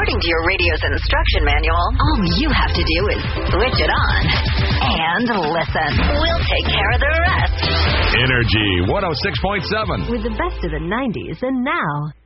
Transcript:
According to your radio's instruction manual, all you have to do is switch it on and listen. We'll take care of the rest. Energy 106.7. With the best of the 90s and now.